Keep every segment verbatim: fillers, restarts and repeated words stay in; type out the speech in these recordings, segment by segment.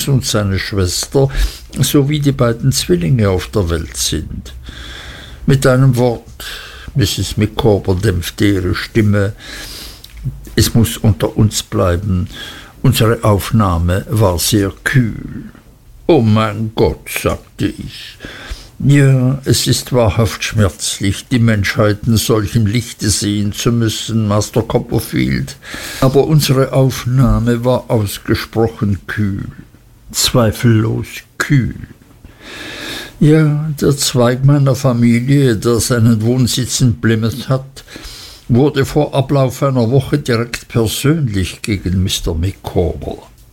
und seine Schwester sowie die beiden Zwillinge auf der Welt sind. Mit einem Wort, Misses Micawber dämpfte ihre Stimme, es muss unter uns bleiben, unsere Aufnahme war sehr kühl. »Oh mein Gott«, sagte ich. »Ja, es ist wahrhaft schmerzlich, die Menschheit in solchem Lichte sehen zu müssen, Master Copperfield, aber unsere Aufnahme war ausgesprochen kühl, zweifellos kühl. Ja, der Zweig meiner Familie, der seinen Wohnsitz in Plymouth hat, wurde vor Ablauf einer Woche direkt persönlich gegen Mister Micawber.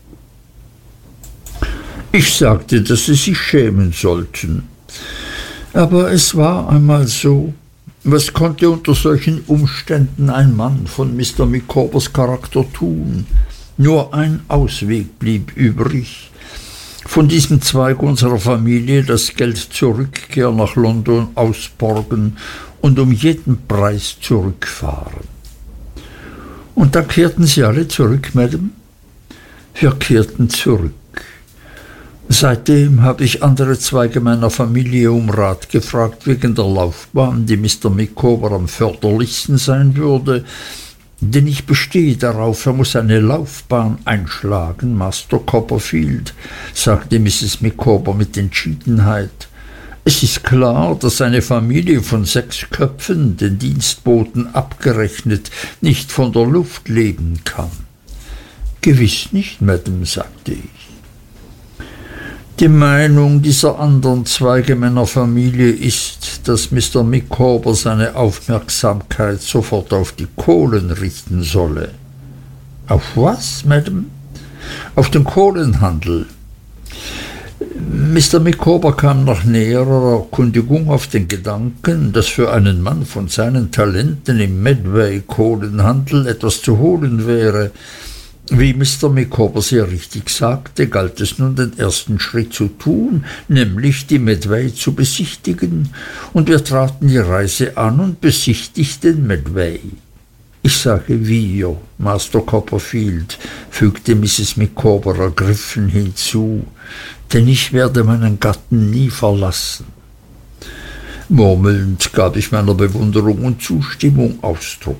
Ich sagte, dass sie sich schämen sollten. Aber es war einmal so. Was konnte unter solchen Umständen ein Mann von Mister Micawbers Charakter tun? Nur ein Ausweg blieb übrig. Von diesem Zweig unserer Familie das Geld zur Rückkehr nach London ausborgen und um jeden Preis zurückfahren. Und da kehrten Sie alle zurück, Madame? Wir kehrten zurück. Seitdem habe ich andere Zweige meiner Familie um Rat gefragt wegen der Laufbahn, die Mister Micawber am förderlichsten sein würde, denn ich bestehe darauf, er muss eine Laufbahn einschlagen, Master Copperfield, sagte Misses Micawber mit Entschiedenheit. Es ist klar, dass eine Familie von sechs Köpfen, den Dienstboten abgerechnet, nicht von der Luft leben kann. Gewiss nicht, Madame, sagte ich. Die Meinung dieser anderen Zweige meiner Familie ist, dass Mister Micawber seine Aufmerksamkeit sofort auf die Kohlen richten solle. Auf was, Madame? Auf den Kohlenhandel. Mister Micawber kam nach näherer Erkundigung auf den Gedanken, dass für einen Mann von seinen Talenten im Medway-Kohlenhandel etwas zu holen wäre. Wie Mister Micawber sehr richtig sagte, galt es nun, den ersten Schritt zu tun, nämlich die Medway zu besichtigen, und wir traten die Reise an und besichtigten Medway. Ich sage wir, Master Copperfield, fügte Misses Micawber ergriffen hinzu, denn ich werde meinen Gatten nie verlassen. Murmelnd gab ich meiner Bewunderung und Zustimmung Ausdruck.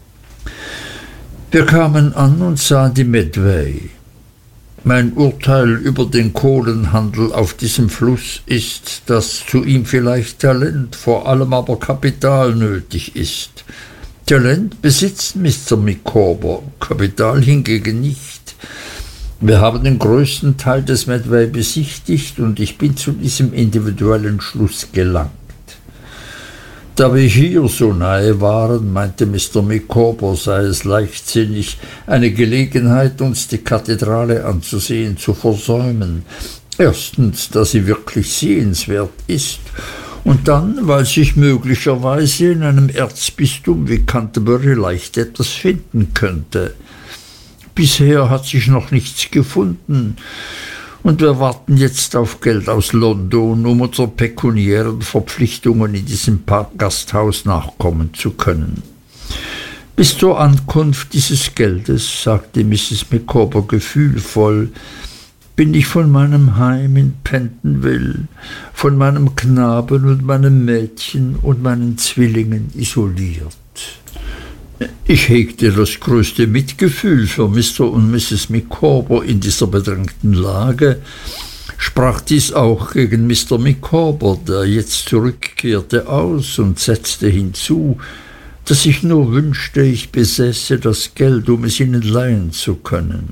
Wir kamen an und sahen die Medway. Mein Urteil über den Kohlenhandel auf diesem Fluss ist, dass zu ihm vielleicht Talent, vor allem aber Kapital nötig ist. Talent besitzt Mister Micawber, Kapital hingegen nicht. Wir haben den größten Teil des Medway besichtigt und ich bin zu diesem individuellen Schluss gelangt. Da wir hier so nahe waren, meinte Mister Micawber, sei es leichtsinnig, eine Gelegenheit, uns die Kathedrale anzusehen, zu versäumen. Erstens, da sie wirklich sehenswert ist, und dann, weil sich möglicherweise in einem Erzbistum wie Canterbury leicht etwas finden könnte. Bisher hat sich noch nichts gefunden, und wir warten jetzt auf Geld aus London, um unseren pekuniären Verpflichtungen in diesem Gasthaus nachkommen zu können. Bis zur Ankunft dieses Geldes, sagte Misses Micawber gefühlvoll, bin ich von meinem Heim in Pentonville, von meinem Knaben und meinem Mädchen und meinen Zwillingen isoliert. Ich hegte das größte Mitgefühl für Mister und Misses Micawber in dieser bedrängten Lage, sprach dies auch gegen Mister Micawber, der jetzt zurückkehrte, aus und setzte hinzu, dass ich nur wünschte, ich besäße das Geld, um es ihnen leihen zu können.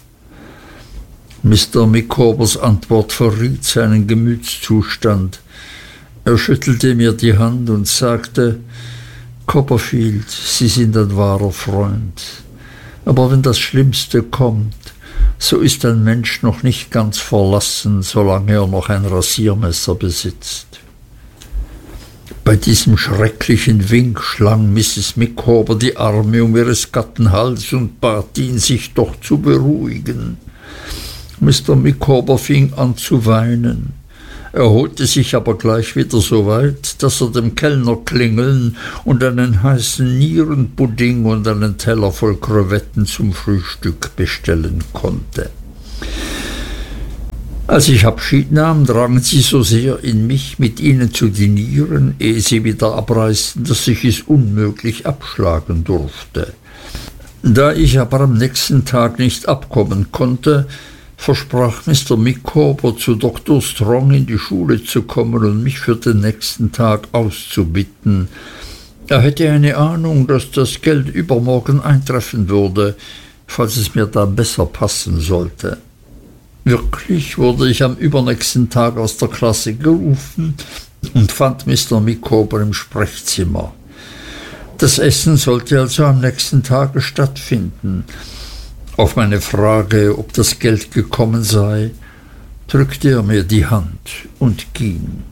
Mister Micawbers Antwort verriet seinen Gemütszustand. Er schüttelte mir die Hand und sagte, »Copperfield, Sie sind ein wahrer Freund. Aber wenn das Schlimmste kommt, so ist ein Mensch noch nicht ganz verlassen, solange er noch ein Rasiermesser besitzt.« Bei diesem schrecklichen Wink schlang Misses Micawber die Arme um ihres Gatten Hals und bat ihn, sich doch zu beruhigen. Mister Micawber fing an zu weinen, erholte sich aber gleich wieder so weit, dass er dem Kellner klingeln und einen heißen Nierenpudding und einen Teller voll Krevetten zum Frühstück bestellen konnte. Als ich Abschied nahm, drangen sie so sehr in mich, mit ihnen zu dinieren, ehe sie wieder abreisten, dass ich es unmöglich abschlagen durfte. Da ich aber am nächsten Tag nicht abkommen konnte, versprach Mister Micawber, zu Doktor Strong in die Schule zu kommen und mich für den nächsten Tag auszubitten. Er hätte eine Ahnung, dass das Geld übermorgen eintreffen würde, falls es mir dann besser passen sollte. Wirklich wurde ich am übernächsten Tag aus der Klasse gerufen und fand Mister Micawber im Sprechzimmer. Das Essen sollte also am nächsten Tage stattfinden. Auf meine Frage, ob das Geld gekommen sei, drückte er mir die Hand und ging.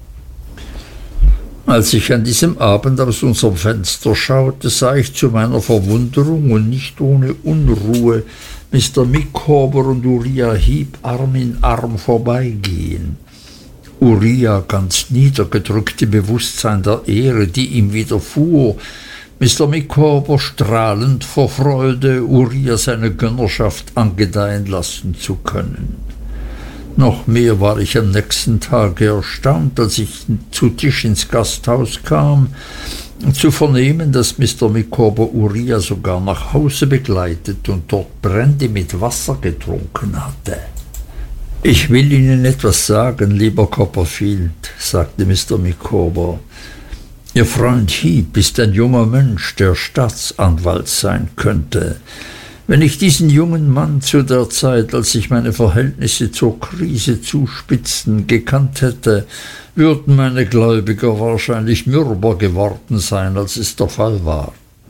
Als ich an diesem Abend aus unserem Fenster schaute, sah ich zu meiner Verwunderung und nicht ohne Unruhe Mister Micawber und Uriah Heep Arm in Arm vorbeigehen. Uriah ganz niedergedrückt im Bewußtsein der Ehre, die ihm widerfuhr, Mister Micawber strahlend vor Freude, Uriah seine Gönnerschaft angedeihen lassen zu können. Noch mehr war ich am nächsten Tage erstaunt, als ich zu Tisch ins Gasthaus kam, zu vernehmen, dass Mister Micawber Uriah sogar nach Hause begleitet und dort Brandy mit Wasser getrunken hatte. »Ich will Ihnen etwas sagen, lieber Copperfield«, sagte Mister Micawber. »Ihr Freund Heep ist ein junger Mensch, der Staatsanwalt sein könnte. Wenn ich diesen jungen Mann zu der Zeit, als sich meine Verhältnisse zur Krise zuspitzten, gekannt hätte, würden meine Gläubiger wahrscheinlich mürber geworden sein, als es der Fall war.«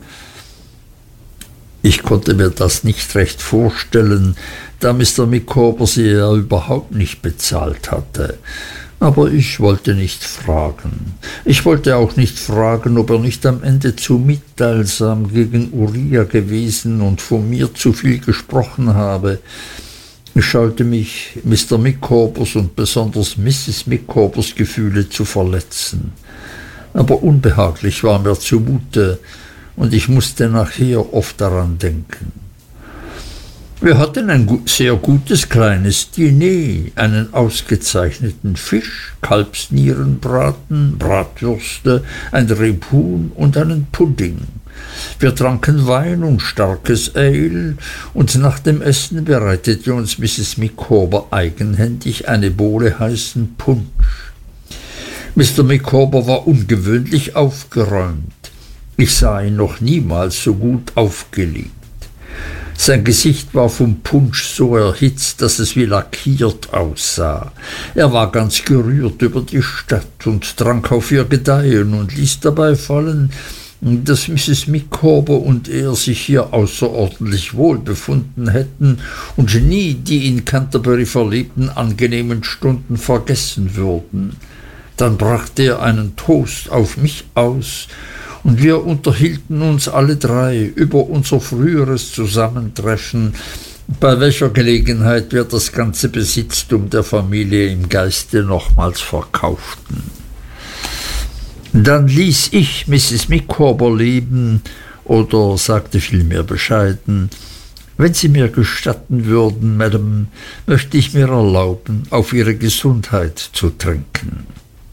Ich konnte mir das nicht recht vorstellen, da Mister Micawber sie ja überhaupt nicht bezahlt hatte. Aber ich wollte nicht fragen. Ich wollte auch nicht fragen, ob er nicht am Ende zu mitteilsam gegen Uriah gewesen und von mir zu viel gesprochen habe. Ich scheute mich, Mister Micawbers und besonders Misses Micawbers Gefühle zu verletzen. Aber unbehaglich war mir zumute, und ich musste nachher oft daran denken. Wir hatten ein sehr gutes kleines Diner, einen ausgezeichneten Fisch, Kalbsnierenbraten, Bratwürste, ein Rebhuhn und einen Pudding. Wir tranken Wein und starkes Ale, und nach dem Essen bereitete uns Misses Micawber eigenhändig eine Bowle heißen Punsch. Mister Micawber war ungewöhnlich aufgeräumt. Ich sah ihn noch niemals so gut aufgelegt. Sein Gesicht war vom Punsch so erhitzt, dass es wie lackiert aussah. Er war ganz gerührt über die Stadt und trank auf ihr Gedeihen und ließ dabei fallen, dass Misses Micawber und er sich hier außerordentlich wohl befunden hätten und nie die in Canterbury verlebten angenehmen Stunden vergessen würden. Dann brachte er einen Toast auf mich aus, und wir unterhielten uns alle drei über unser früheres Zusammentreffen, bei welcher Gelegenheit wir das ganze Besitztum der Familie im Geiste nochmals verkauften. Dann ließ ich Misses Micawber leben, oder sagte vielmehr bescheiden: »Wenn Sie mir gestatten würden, Madame, möchte ich mir erlauben, auf Ihre Gesundheit zu trinken.«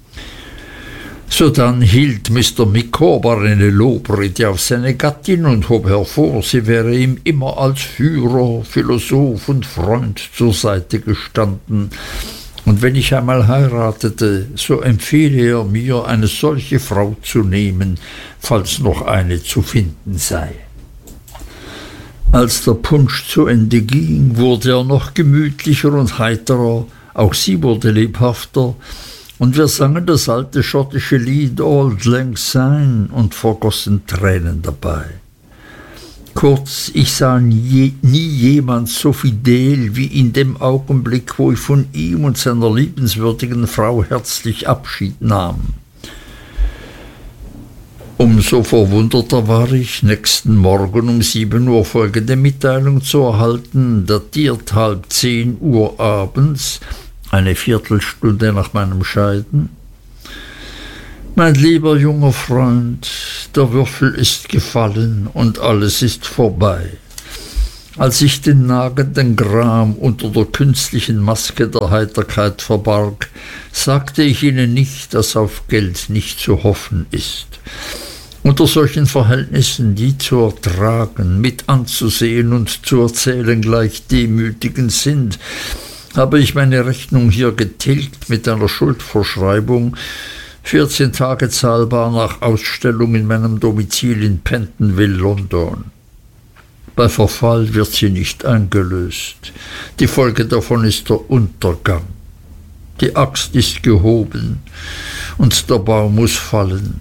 Sodann hielt Mister Micawber eine Lobrede auf seine Gattin und hob hervor, sie wäre ihm immer als Führer, Philosoph und Freund zur Seite gestanden, und wenn ich einmal heiratete, so empfehle er mir, eine solche Frau zu nehmen, falls noch eine zu finden sei. Als der Punsch zu Ende ging, wurde er noch gemütlicher und heiterer, auch sie wurde lebhafter, und wir sangen das alte schottische Lied »Auld Lang Syne« und vergossen Tränen dabei. Kurz, ich sah nie, nie jemand so fidel wie in dem Augenblick, wo ich von ihm und seiner liebenswürdigen Frau herzlich Abschied nahm. Umso verwunderter war ich, nächsten Morgen um sieben Uhr folgende Mitteilung zu erhalten, datiert halb zehn Uhr abends, eine Viertelstunde nach meinem Scheiden. »Mein lieber junger Freund, der Würfel ist gefallen und alles ist vorbei. als ich den nagenden Gram unter der künstlichen Maske der Heiterkeit verbarg, sagte ich ihnen nicht, dass auf Geld nicht zu hoffen ist. Unter solchen Verhältnissen, die zu ertragen, mit anzusehen und zu erzählen gleich demütigend sind, habe ich meine Rechnung hier getilgt mit einer Schuldverschreibung, vierzehn Tage zahlbar nach Ausstellung in meinem Domizil in Pentonville, London. Bei Verfall wird sie nicht eingelöst. Die Folge davon ist der Untergang. Die Axt ist gehoben und der Baum muss fallen.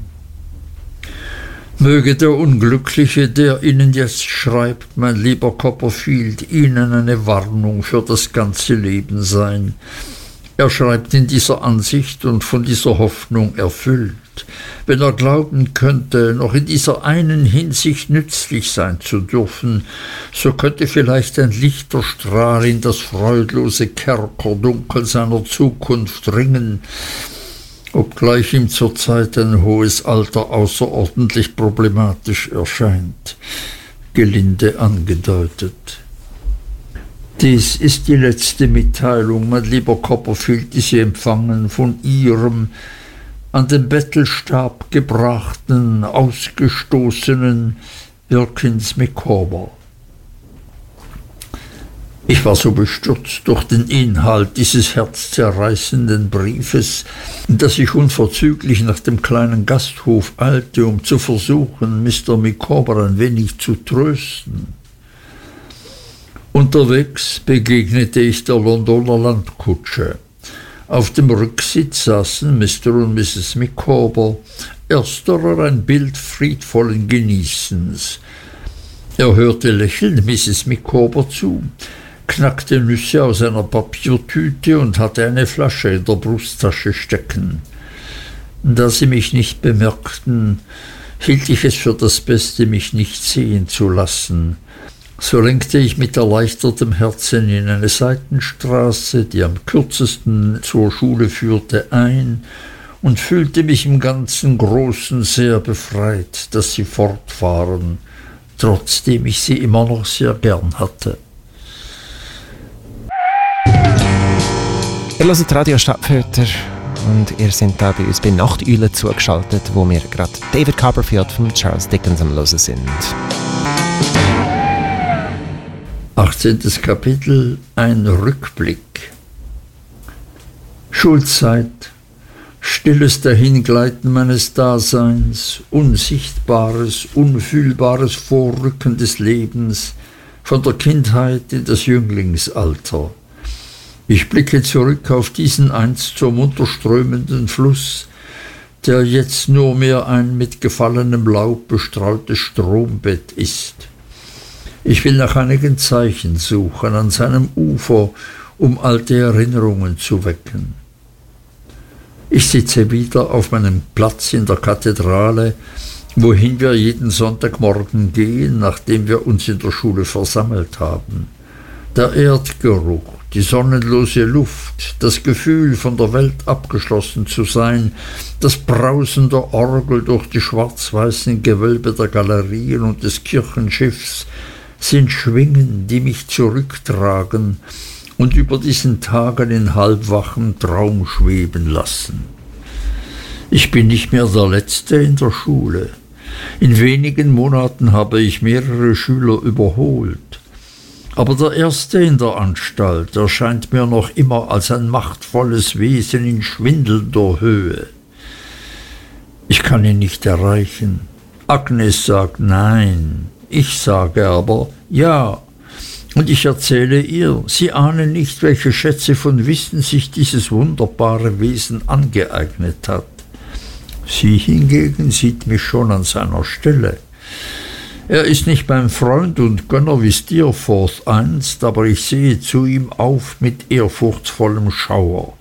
Möge der Unglückliche, der Ihnen jetzt schreibt, mein lieber Copperfield, Ihnen eine Warnung für das ganze Leben sein. Er schreibt in dieser Ansicht und von dieser Hoffnung erfüllt. Wenn er glauben könnte, noch in dieser einen Hinsicht nützlich sein zu dürfen, so könnte vielleicht ein Lichterstrahl in das freudlose Kerkerdunkel seiner Zukunft dringen, obgleich ihm zurzeit ein hohes Alter außerordentlich problematisch erscheint, gelinde angedeutet. Dies ist die letzte Mitteilung, mein lieber Copperfield, die Sie empfangen von Ihrem an den Bettelstab gebrachten, ausgestoßenen Wilkins Micawber. Ich war so bestürzt durch den Inhalt dieses herzzerreißenden Briefes, dass ich unverzüglich nach dem kleinen Gasthof eilte, um zu versuchen, Mister Micawber ein wenig zu trösten. Unterwegs begegnete ich der Londoner Landkutsche. Auf dem Rücksitz saßen Mister und Misses Micawber, ersterer ein Bild friedvollen Genießens. Er hörte lächelnd Misses Micawber zu, knackte Nüsse aus einer Papiertüte und hatte eine Flasche in der Brusttasche stecken. Da sie mich nicht bemerkten, hielt ich es für das Beste, mich nicht sehen zu lassen. So lenkte ich mit erleichtertem Herzen in eine Seitenstraße, die am kürzesten zur Schule führte, ein und fühlte mich im ganzen Großen sehr befreit, dass sie fort waren, trotzdem ich sie immer noch sehr gern hatte. Ihr hört Radio Stadtfilter und ihr seid da bei uns bei Nachteule zugeschaltet, wo wir gerade David Copperfield von Charles Dickens am Hören sind. achtzehntes Kapitel, ein Rückblick. Schulzeit, stilles Dahingleiten meines Daseins, unsichtbares, unfühlbares Vorrücken des Lebens, von der Kindheit in das Jünglingsalter. Ich blicke zurück auf diesen einst so munter strömenden Fluss, der jetzt nur mehr ein mit gefallenem Laub bestreutes Strombett ist. Ich will nach einigen Zeichen suchen an seinem Ufer, um alte Erinnerungen zu wecken. Ich sitze wieder auf meinem Platz in der Kathedrale, wohin wir jeden Sonntagmorgen gehen, nachdem wir uns in der Schule versammelt haben. Der Erdgeruch, die sonnenlose Luft, das Gefühl, von der Welt abgeschlossen zu sein, das Brausen der Orgel durch die schwarz-weißen Gewölbe der Galerien und des Kirchenschiffs sind Schwingen, die mich zurücktragen und über diesen Tagen in halbwachem Traum schweben lassen. Ich bin nicht mehr der Letzte in der Schule. In wenigen Monaten habe ich mehrere Schüler überholt. Aber der Erste in der Anstalt erscheint mir noch immer als ein machtvolles Wesen in schwindelnder Höhe. Ich kann ihn nicht erreichen. Agnes sagt nein. Ich sage aber ja, und ich erzähle ihr, sie ahnen nicht, welche Schätze von Wissen sich dieses wunderbare Wesen angeeignet hat. Sie hingegen sieht mich schon an seiner Stelle. Er ist nicht mein Freund und Gönner wie Steerforth einst, aber ich sehe zu ihm auf mit ehrfurchtsvollem Schauer.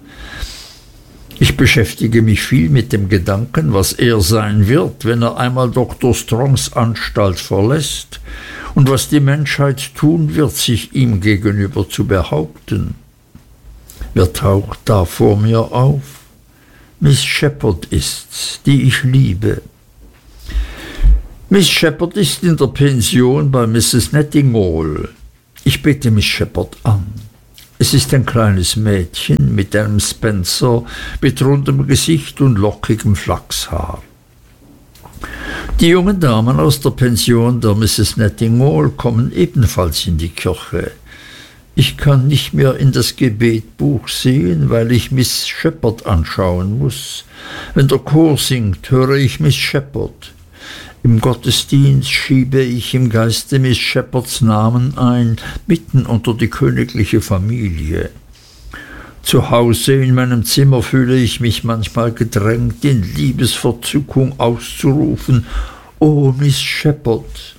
Ich beschäftige mich viel mit dem Gedanken, was er sein wird, wenn er einmal Doktor Strongs Anstalt verlässt, und was die Menschheit tun wird, sich ihm gegenüber zu behaupten. Wer taucht da vor mir auf? Miss Shepherd ist's, die ich liebe. Miss Shepherd ist in der Pension bei Misses Nettingall. Ich bete Miss Shepherd an. Es ist ein kleines Mädchen mit einem Spencer, mit rundem Gesicht und lockigem Flachshaar. Die jungen Damen aus der Pension der Misses Nettingall kommen ebenfalls in die Kirche. Ich kann nicht mehr in das Gebetbuch sehen, weil ich Miss Shepherd anschauen muss. Wenn der Chor singt, höre ich Miss Shepherd. Im Gottesdienst schiebe ich im Geiste Miss Shepherds Namen ein, mitten unter die königliche Familie. Zu Hause in meinem Zimmer fühle ich mich manchmal gedrängt, in Liebesverzückung auszurufen: »Oh, Miss Shepherd!«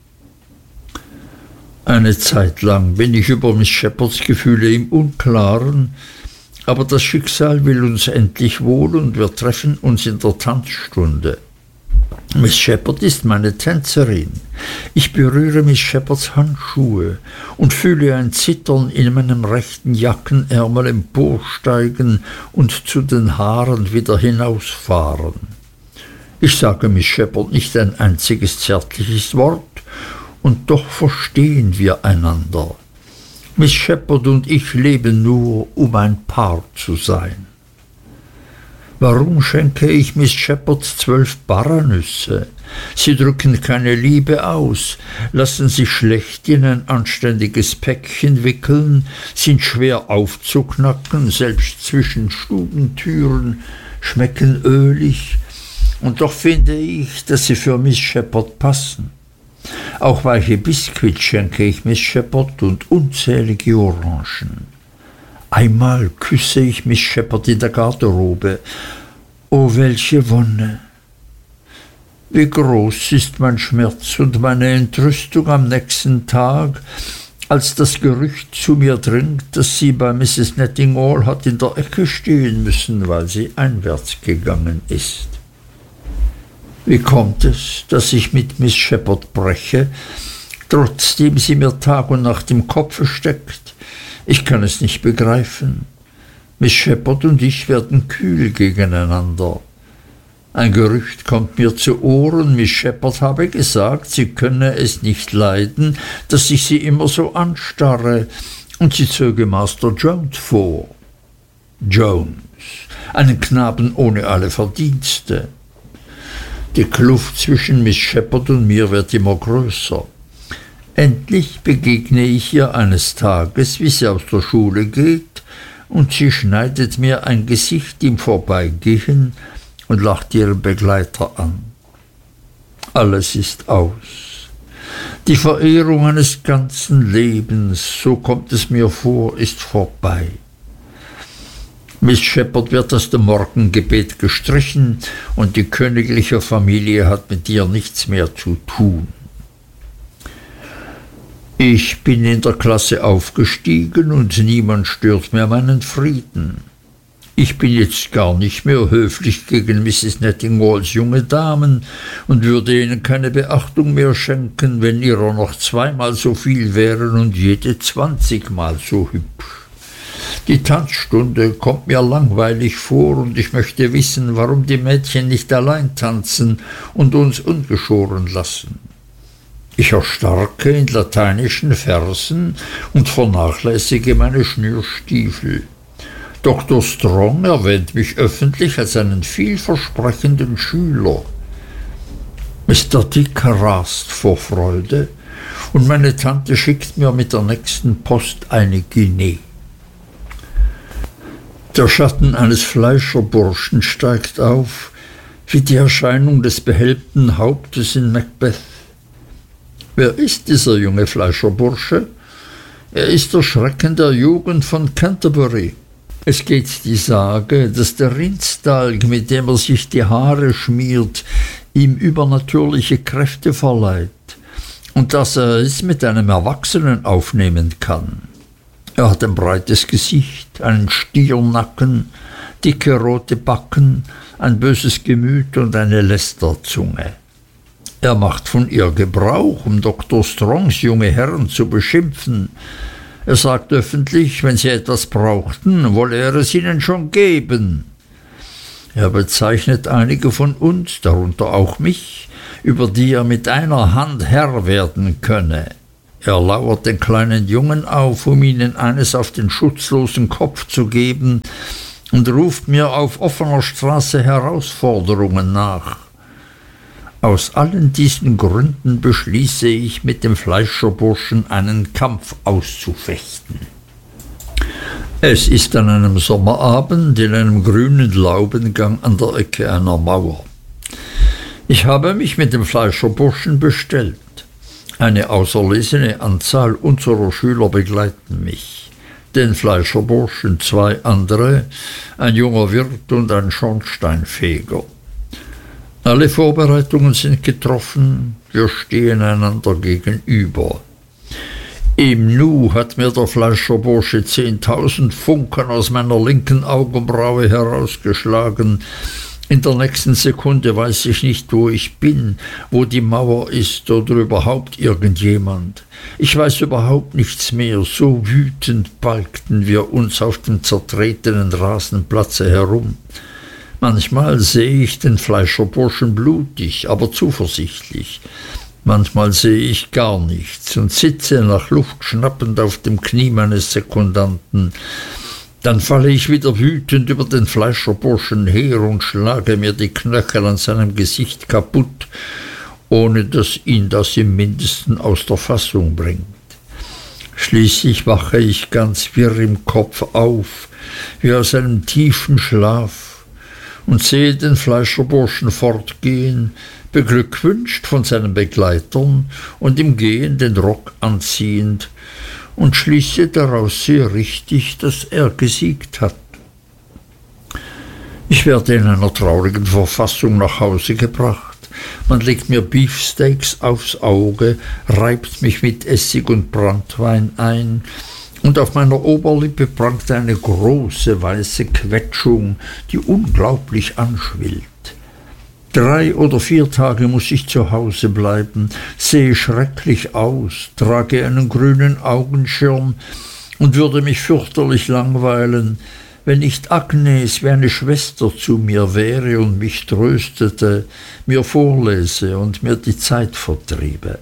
Eine Zeit lang bin ich über Miss Shepherds Gefühle im Unklaren, aber das Schicksal will uns endlich wohl und wir treffen uns in der Tanzstunde. Miss Shepherd ist meine Tänzerin. Ich berühre Miss Shepherds Handschuhe und fühle ein Zittern in meinem rechten Jackenärmel emporsteigen und zu den Haaren wieder hinausfahren. Ich sage Miss Shepherd nicht ein einziges zärtliches Wort, und doch verstehen wir einander. Miss Shepherd und ich leben nur, um ein Paar zu sein. Warum schenke ich Miss Shepherd zwölf Paranüsse? Sie drücken keine Liebe aus, lassen sich schlecht in ein anständiges Päckchen wickeln, sind schwer aufzuknacken, selbst zwischen Stubentüren, schmecken ölig, und doch finde ich, dass sie für Miss Shepherd passen. Auch weiche Biskuits schenke ich Miss Shepherd und unzählige Orangen. Einmal küsse ich Miss Shepherd in der Garderobe. Oh, welche Wonne! Wie groß ist mein Schmerz und meine Entrüstung am nächsten Tag, als das Gerücht zu mir dringt, dass sie bei Misses Nettingall hat in der Ecke stehen müssen, weil sie einwärts gegangen ist. Wie kommt es, dass ich mit Miss Shepherd breche, trotzdem sie mir Tag und Nacht im Kopfe steckt? Ich kann es nicht begreifen. Miss Shepherd und ich werden kühl gegeneinander. Ein Gerücht kommt mir zu Ohren, Miss Shepherd habe gesagt, sie könne es nicht leiden, dass ich sie immer so anstarre, und sie zöge Master Jones vor. Jones, einen Knaben ohne alle Verdienste. Die Kluft zwischen Miss Shepherd und mir wird immer größer. Endlich begegne ich ihr eines Tages, wie sie aus der Schule geht, und sie schneidet mir ein Gesicht im Vorbeigehen und lacht ihren Begleiter an. Alles ist aus. Die Verehrung eines ganzen Lebens, so kommt es mir vor, ist vorbei. Miss Shepherd wird aus dem Morgengebet gestrichen, und die königliche Familie hat mit ihr nichts mehr zu tun. Ich bin in der Klasse aufgestiegen und niemand stört mehr meinen Frieden. Ich bin jetzt gar nicht mehr höflich gegen Misses Nettingalls junge Damen und würde ihnen keine Beachtung mehr schenken, wenn ihrer noch zweimal so viel wären und jede zwanzigmal so hübsch. Die Tanzstunde kommt mir langweilig vor, und ich möchte wissen, warum die Mädchen nicht allein tanzen und uns ungeschoren lassen. Ich erstarke in lateinischen Versen und vernachlässige meine Schnürstiefel. Doktor Strong erwähnt mich öffentlich als einen vielversprechenden Schüler. Mister Dick rast vor Freude, und meine Tante schickt mir mit der nächsten Post eine Guinee. Der Schatten eines Fleischerburschen steigt auf, wie die Erscheinung des behelmten Hauptes in Macbeth. Wer ist dieser junge Fleischerbursche? Er ist der Schrecken der Jugend von Canterbury. Es geht die Sage, dass der Rindstalg, mit dem er sich die Haare schmiert, ihm übernatürliche Kräfte verleiht, und dass er es mit einem Erwachsenen aufnehmen kann. Er hat ein breites Gesicht, einen Stiernacken, dicke rote Backen, ein böses Gemüt und eine Lästerzunge. Er macht von ihr Gebrauch, um Doktor Strongs junge Herren zu beschimpfen. Er sagt öffentlich, wenn sie etwas brauchten, wolle er es ihnen schon geben. Er bezeichnet einige von uns, darunter auch mich, über die er mit einer Hand Herr werden könne. Er lauert den kleinen Jungen auf, um ihnen eines auf den schutzlosen Kopf zu geben, und ruft mir auf offener Straße Herausforderungen nach. Aus allen diesen Gründen beschließe ich, mit dem Fleischerburschen einen Kampf auszufechten. Es ist an einem Sommerabend in einem grünen Laubengang an der Ecke einer Mauer. Ich habe mich mit dem Fleischerburschen bestellt. Eine auserlesene Anzahl unserer Schüler begleiten mich. Den Fleischerburschen, zwei andere, ein junger Wirt und ein Schornsteinfeger. Alle Vorbereitungen sind getroffen, wir stehen einander gegenüber. Im Nu hat mir der Fleischerbursche zehntausend Funken aus meiner linken Augenbraue herausgeschlagen. In der nächsten Sekunde weiß ich nicht, wo ich bin, wo die Mauer ist oder überhaupt irgendjemand. Ich weiß überhaupt nichts mehr, so wütend balgten wir uns auf dem zertretenen Rasenplatze herum. Manchmal sehe ich den Fleischerburschen blutig, aber zuversichtlich. Manchmal sehe ich gar nichts und sitze nach Luft schnappend auf dem Knie meines Sekundanten. Dann falle ich wieder wütend über den Fleischerburschen her und schlage mir die Knöchel an seinem Gesicht kaputt, ohne dass ihn das im Mindesten aus der Fassung bringt. Schließlich wache ich ganz wirr im Kopf auf, wie aus einem tiefen Schlaf, und sehe den Fleischerburschen fortgehen, beglückwünscht von seinen Begleitern und im Gehen den Rock anziehend, und schließe daraus sehr richtig, dass er gesiegt hat. Ich werde in einer traurigen Verfassung nach Hause gebracht. Man legt mir Beefsteaks aufs Auge, reibt mich mit Essig und Branntwein ein, und auf meiner Oberlippe prangt eine große weiße Quetschung, die unglaublich anschwillt. Drei oder vier Tage muss ich zu Hause bleiben, sehe schrecklich aus, trage einen grünen Augenschirm und würde mich fürchterlich langweilen, wenn nicht Agnes wie eine Schwester zu mir wäre und mich tröstete, mir vorlese und mir die Zeit vertriebe.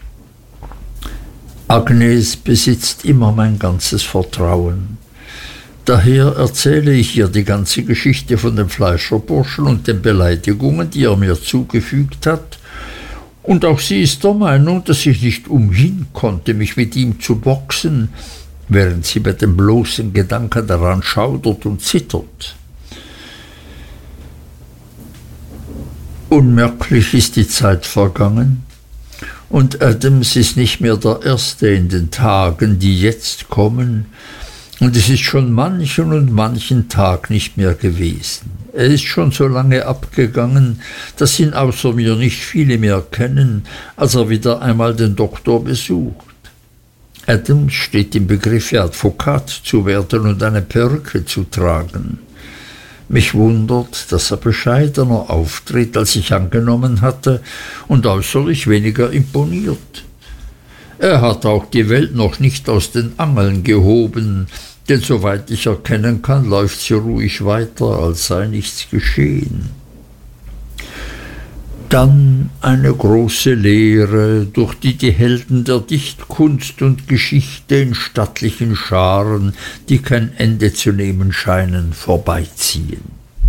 Agnes besitzt immer mein ganzes Vertrauen. Daher erzähle ich ihr die ganze Geschichte von dem Fleischerburschen und den Beleidigungen, die er mir zugefügt hat, und auch sie ist der Meinung, dass ich nicht umhin konnte, mich mit ihm zu boxen, während sie bei dem bloßen Gedanken daran schaudert und zittert. Unmerklich ist die Zeit vergangen, und Adams ist nicht mehr der Erste in den Tagen, die jetzt kommen, und es ist schon manchen und manchen Tag nicht mehr gewesen. Er ist schon so lange abgegangen, dass ihn außer mir nicht viele mehr kennen, als er wieder einmal den Doktor besucht. Adams steht im Begriffe, Advokat zu werden und eine Perücke zu tragen. Mich wundert, dass er bescheidener auftritt, als ich angenommen hatte, und äußerlich weniger imponiert. Er hat auch die Welt noch nicht aus den Angeln gehoben, denn soweit ich erkennen kann, läuft sie ruhig weiter, als sei nichts geschehen. Dann eine große Lehre, durch die die Helden der Dichtkunst und Geschichte in stattlichen Scharen, die kein Ende zu nehmen scheinen, vorbeiziehen.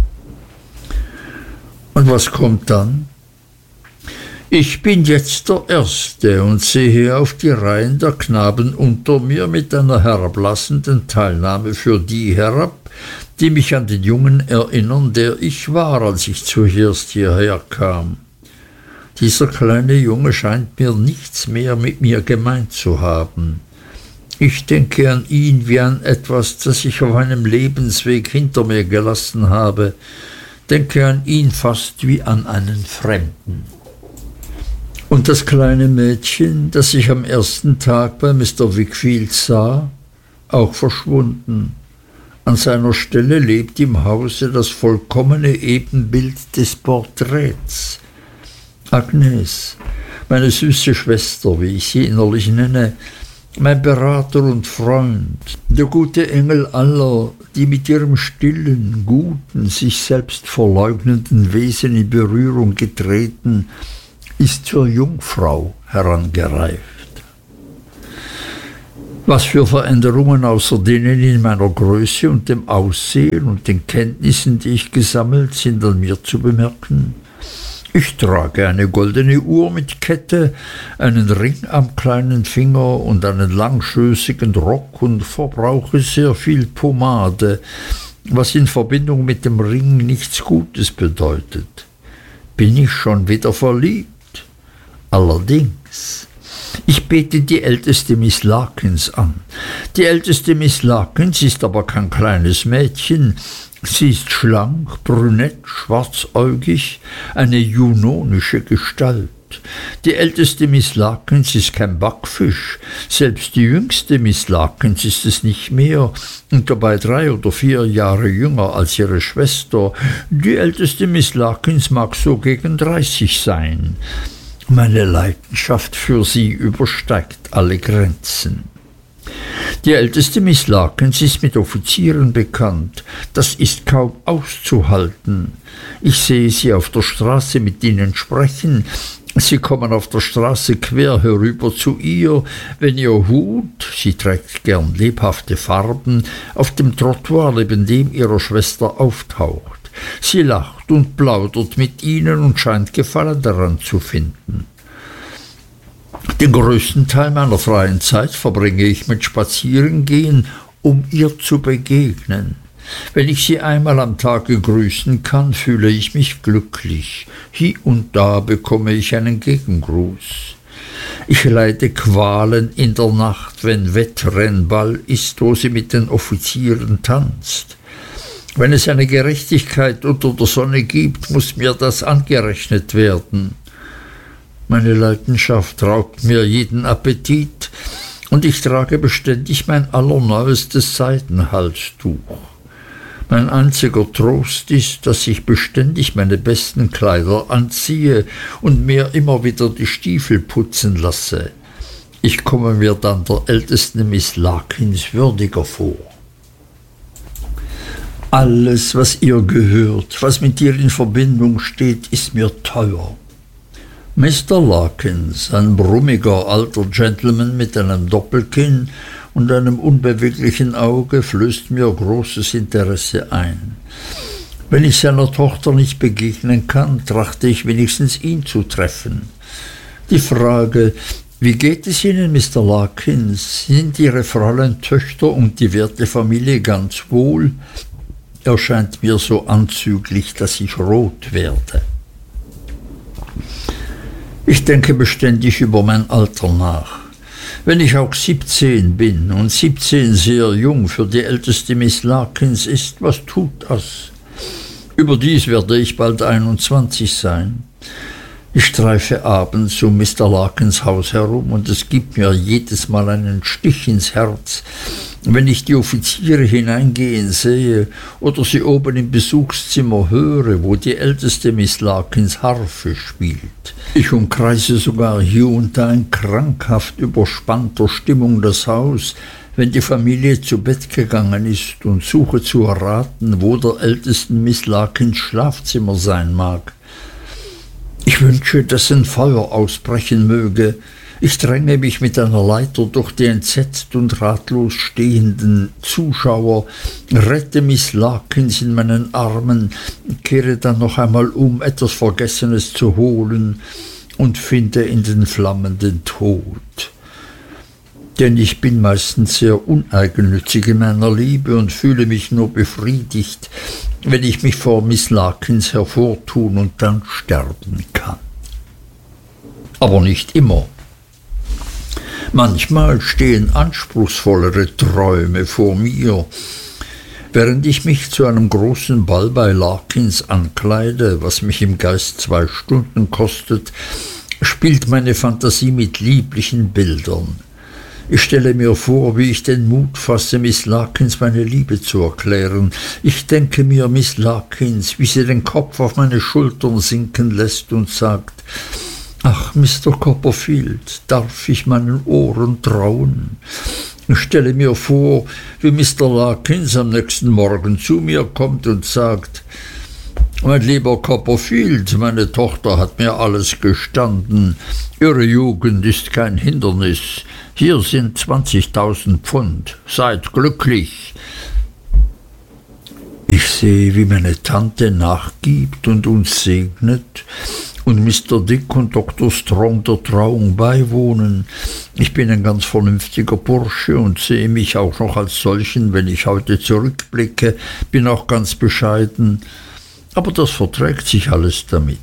Und was kommt dann? Ich bin jetzt der Erste und sehe auf die Reihen der Knaben unter mir mit einer herablassenden Teilnahme für die herab, die mich an den Jungen erinnern, der ich war, als ich zuerst hierher kam. Dieser kleine Junge scheint mir nichts mehr mit mir gemein zu haben. Ich denke an ihn wie an etwas, das ich auf einem Lebensweg hinter mir gelassen habe, denke an ihn fast wie an einen Fremden. Und das kleine Mädchen, das ich am ersten Tag bei Mister Wickfield sah, auch verschwunden. An seiner Stelle lebt im Hause das vollkommene Ebenbild des Porträts. Agnes, meine süße Schwester, wie ich sie innerlich nenne, mein Berater und Freund, der gute Engel aller, die mit ihrem stillen, guten, sich selbst verleugnenden Wesen in Berührung getreten, ist zur Jungfrau herangereift. Was für Veränderungen außer denen in meiner Größe und dem Aussehen und den Kenntnissen, die ich gesammelt, sind an mir zu bemerken? Ich trage eine goldene Uhr mit Kette, einen Ring am kleinen Finger und einen langschößigen Rock und verbrauche sehr viel Pomade, was in Verbindung mit dem Ring nichts Gutes bedeutet. Bin ich schon wieder verliebt? Allerdings. Ich bete die älteste Miss Larkins an. Die älteste Miss Larkins ist aber kein kleines Mädchen. Sie ist schlank, brünett, schwarzäugig, eine junonische Gestalt. Die älteste Miss Larkins ist kein Backfisch. Selbst die jüngste Miss Larkins ist es nicht mehr und dabei drei oder vier Jahre jünger als ihre Schwester. Die älteste Miss Larkins mag so gegen dreißig sein. Meine Leidenschaft für sie übersteigt alle Grenzen. Die älteste Miss Larkins ist mit Offizieren bekannt. Das ist kaum auszuhalten. Ich sehe sie auf der Straße mit ihnen sprechen. Sie kommen auf der Straße quer herüber zu ihr, wenn ihr Hut, sie trägt gern lebhafte Farben, auf dem Trottoir neben dem ihrer Schwester auftaucht. Sie lacht und plaudert mit ihnen und scheint Gefallen daran zu finden. Den größten Teil meiner freien Zeit verbringe ich mit Spazierengehen, um ihr zu begegnen. Wenn ich sie einmal am Tage grüßen kann, fühle ich mich glücklich. Hie und da bekomme ich einen Gegengruß. Ich leide Qualen in der Nacht, wenn Wettrennball ist, wo sie mit den Offizieren tanzt. Wenn es eine Gerechtigkeit unter der Sonne gibt, muss mir das angerechnet werden. Meine Leidenschaft raubt mir jeden Appetit, und ich trage beständig mein allerneuestes Seidenhalstuch. Mein einziger Trost ist, dass ich beständig meine besten Kleider anziehe und mir immer wieder die Stiefel putzen lasse. Ich komme mir dann der ältesten Miss Larkins würdiger vor. Alles, was ihr gehört, was mit ihr in Verbindung steht, ist mir teuer. Mister Larkins, ein brummiger alter Gentleman mit einem Doppelkinn und einem unbeweglichen Auge, flößt mir großes Interesse ein. Wenn ich seiner Tochter nicht begegnen kann, trachte ich wenigstens ihn zu treffen. Die Frage, wie geht es Ihnen, Mister Larkins? Sind Ihre Fräulein Töchter und die werte Familie ganz wohl? Erscheint mir so anzüglich, dass ich rot werde. Ich denke beständig über mein Alter nach. Wenn ich auch siebzehn bin und siebzehn sehr jung für die älteste Miss Larkins ist, was tut das? Überdies werde ich bald einundzwanzig sein. Ich streife abends um Mister Larkins Haus herum, und es gibt mir jedes Mal einen Stich ins Herz, wenn ich die Offiziere hineingehen sehe oder sie oben im Besuchszimmer höre, wo die älteste Miss Larkins Harfe spielt. Ich umkreise sogar hier und da in krankhaft überspannter Stimmung das Haus, wenn die Familie zu Bett gegangen ist, und suche zu erraten, wo der ältesten Miss Larkins Schlafzimmer sein mag. Ich wünsche, dass ein Feuer ausbrechen möge. Ich dränge mich mit einer Leiter durch die entsetzt und ratlos stehenden Zuschauer, rette Miss Larkins in meinen Armen, kehre dann noch einmal um, etwas Vergessenes zu holen, und finde in den Flammen den Tod. Denn ich bin meistens sehr uneigennützig in meiner Liebe und fühle mich nur befriedigt, wenn ich mich vor Miss Larkins hervortun und dann sterben kann. Aber nicht immer. Manchmal stehen anspruchsvollere Träume vor mir. Während ich mich zu einem großen Ball bei Larkins ankleide, was mich im Geist zwei Stunden kostet, spielt meine Fantasie mit lieblichen Bildern. Ich stelle mir vor, wie ich den Mut fasse, Miss Larkins meine Liebe zu erklären. Ich denke mir Miss Larkins, wie sie den Kopf auf meine Schultern sinken lässt und sagt: »Ach, Mister Copperfield, darf ich meinen Ohren trauen?« Ich stelle mir vor, wie Mister Larkins am nächsten Morgen zu mir kommt und sagt: »Mein lieber Copperfield, meine Tochter hat mir alles gestanden. Ihre Jugend ist kein Hindernis. Hier sind zwanzigtausend Pfund. Seid glücklich. Ich sehe, wie meine Tante nachgibt und uns segnet und Mister Dick und Doktor Strong der Trauung beiwohnen. Ich bin ein ganz vernünftiger Bursche und sehe mich auch noch als solchen, wenn ich heute zurückblicke, bin auch ganz bescheiden, aber das verträgt sich alles damit.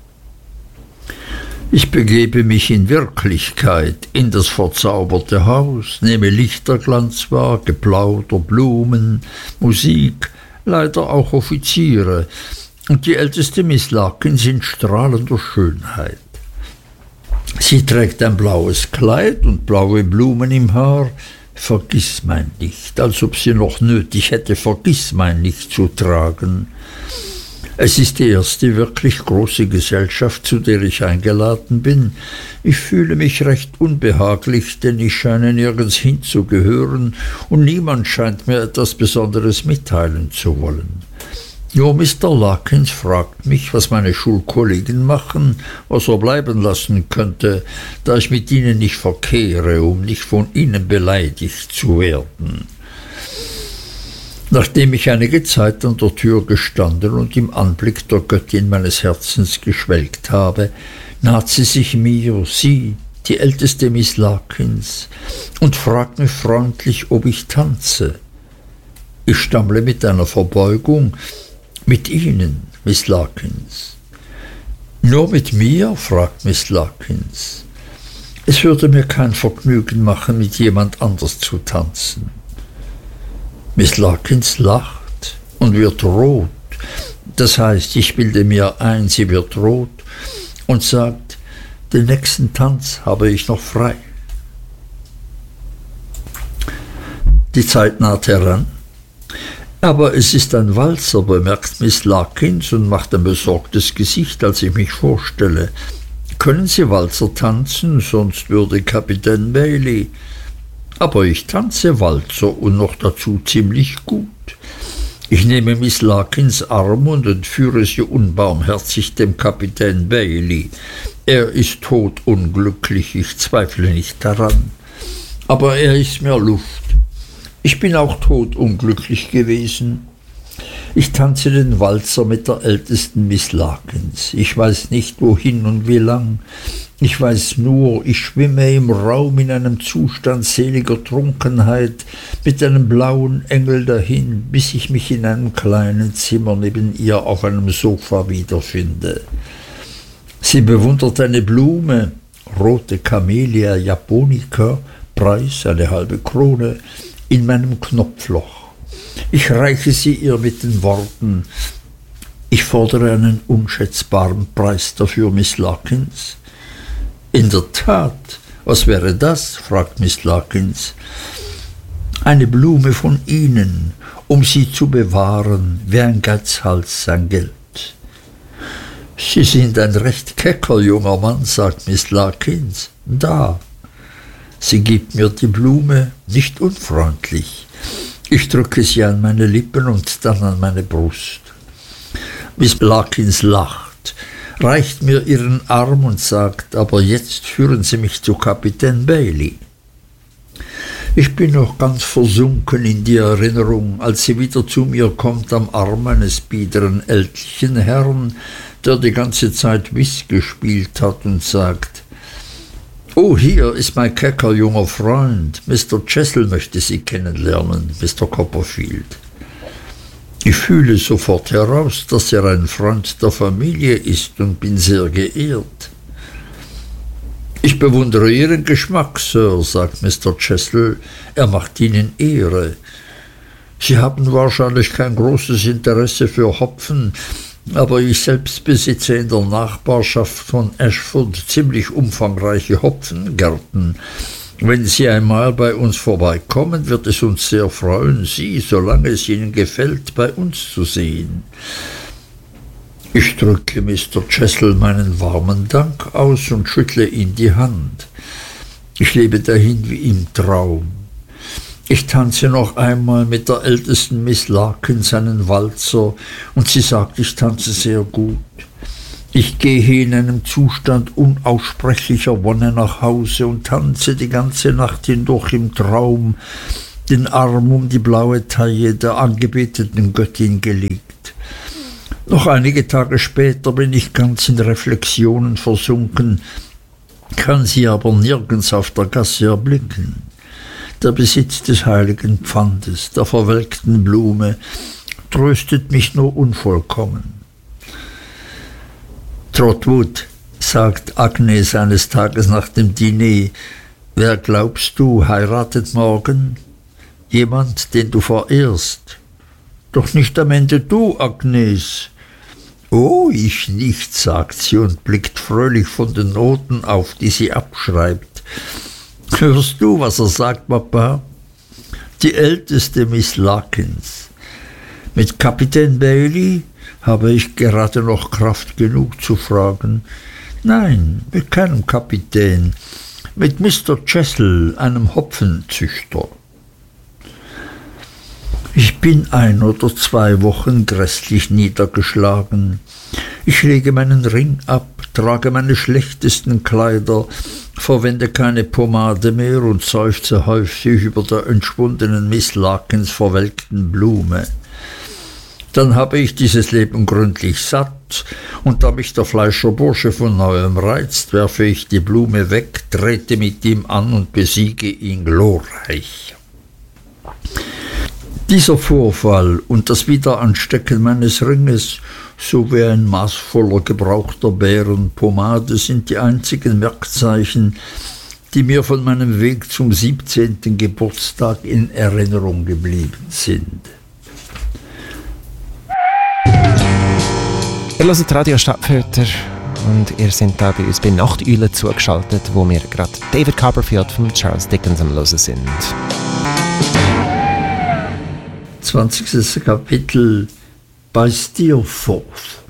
Ich begebe mich in Wirklichkeit in das verzauberte Haus, nehme Lichterglanz wahr, Geplauder, Blumen, Musik, leider auch Offiziere und die älteste Miss Larkins in strahlender Schönheit. Sie trägt ein blaues Kleid und blaue Blumen im Haar, Vergissmeinnicht, als ob sie noch nötig hätte, Vergissmeinnicht zu tragen. Es ist die erste wirklich große Gesellschaft, zu der ich eingeladen bin. Ich fühle mich recht unbehaglich, denn ich scheine nirgends hinzugehören und niemand scheint mir etwas Besonderes mitteilen zu wollen. Nur Mister Larkins fragt mich, was meine Schulkollegen machen, was er bleiben lassen könnte, da ich mit ihnen nicht verkehre, um nicht von ihnen beleidigt zu werden. Nachdem ich einige Zeit an der Tür gestanden und im Anblick der Göttin meines Herzens geschwelgt habe, naht sie sich mir, sie, die älteste Miss Larkins, und fragt mich freundlich, ob ich tanze. Ich stammle mit einer Verbeugung: Mit Ihnen, Miss Larkins. Nur mit mir? Fragt Miss Larkins. Es würde mir kein Vergnügen machen, mit jemand anders zu tanzen. Miss Larkins lacht und wird rot. Das heißt, ich bilde mir ein, sie wird rot und sagt, den nächsten Tanz habe ich noch frei. Die Zeit naht heran. Aber es ist ein Walzer, bemerkt Miss Larkins und macht ein besorgtes Gesicht, als ich mich vorstelle. Können Sie Walzer tanzen, sonst würde Kapitän Bailey. Aber ich tanze Walzer und noch dazu ziemlich gut. Ich nehme Miss Larkins Arm und entführe sie unbarmherzig dem Kapitän Bailey. Er ist todunglücklich, ich zweifle nicht daran. Aber er ist mir Luft. Ich bin auch todunglücklich gewesen. Ich tanze den Walzer mit der ältesten Miss Larkins. Ich weiß nicht, wohin und wie lang. Ich weiß nur, ich schwimme im Raum in einem Zustand seliger Trunkenheit mit einem blauen Engel dahin, bis ich mich in einem kleinen Zimmer neben ihr auf einem Sofa wiederfinde. Sie bewundert eine Blume, rote Camellia japonica, Preis eine halbe Krone, in meinem Knopfloch. Ich reiche sie ihr mit den Worten: Ich fordere einen unschätzbaren Preis dafür, Miss Larkins. In der Tat, was wäre das? Fragt Miss Larkins. Eine Blume von Ihnen, um sie zu bewahren, wie ein Geizhals sein Geld. Sie sind ein recht kecker junger Mann, sagt Miss Larkins. Da. Sie gibt mir die Blume, nicht unfreundlich. Ich drücke sie an meine Lippen und dann an meine Brust. Miss Larkins lacht, reicht mir ihren Arm und sagt, aber jetzt führen Sie mich zu Kapitän Bailey. Ich bin noch ganz versunken in die Erinnerung, als sie wieder zu mir kommt am Arm eines biederen ältlichen Herrn, der die ganze Zeit Whist gespielt hat, und sagt: »Oh, hier ist mein kecker junger Freund. Mister Chessel möchte Sie kennenlernen, Mister Copperfield.« Ich fühle sofort heraus, dass er ein Freund der Familie ist, und bin sehr geehrt. »Ich bewundere Ihren Geschmack, Sir«, sagt Mister Chessel, »er macht Ihnen Ehre. Sie haben wahrscheinlich kein großes Interesse für Hopfen, aber ich selbst besitze in der Nachbarschaft von Ashford ziemlich umfangreiche Hopfengärten. Wenn Sie einmal bei uns vorbeikommen, wird es uns sehr freuen, Sie, solange es Ihnen gefällt, bei uns zu sehen.« Ich drücke Mister Chessel meinen warmen Dank aus und schüttle ihm die Hand. Ich lebe dahin wie im Traum. Ich tanze noch einmal mit der ältesten Miss Larkins einen Walzer, und sie sagt, ich tanze sehr gut. Ich gehe in einem Zustand unaussprechlicher Wonne nach Hause und tanze die ganze Nacht hindurch im Traum, den Arm um die blaue Taille der angebeteten Göttin gelegt. Noch einige Tage später bin ich ganz in Reflexionen versunken, kann sie aber nirgends auf der Gasse erblicken. Der Besitz des heiligen Pfandes, der verwelkten Blume, tröstet mich nur unvollkommen. Trotwood, sagt Agnes eines Tages nach dem Diner, wer glaubst du, heiratet morgen? Jemand, den du verehrst. Doch nicht am Ende du, Agnes. Oh, ich nicht, sagt sie und blickt fröhlich von den Noten auf, die sie abschreibt. Hörst du, was er sagt, Papa? Die älteste Miss Larkins. Mit Kapitän Bailey habe ich gerade noch Kraft genug zu fragen. Nein, mit keinem Kapitän, mit Mister Chessel, einem Hopfenzüchter. Ich bin ein oder zwei Wochen grässlich niedergeschlagen. Ich lege meinen Ring ab, trage meine schlechtesten Kleider, verwende keine Pomade mehr und seufze häufig über der entschwundenen Miss Larkins verwelkten Blume. Dann habe ich dieses Leben gründlich satt, und da mich der Fleischerbursche von neuem reizt, werfe ich die Blume weg, trete mit ihm an und besiege ihn glorreich. Dieser Vorfall und das Wiederanstecken meines Ringes sowie ein maßvoller Gebrauch der Bärenpomade sind die einzigen Merkzeichen, die mir von meinem Weg zum siebzehnten Geburtstag in Erinnerung geblieben sind. Ihr hört Radio Stadtfilter und ihr seid da bei uns bei Nachteule zugeschaltet, wo wir gerade David Copperfield von Charles Dickens am Hören sind. zwanzigstes Kapitel bei Steerforth.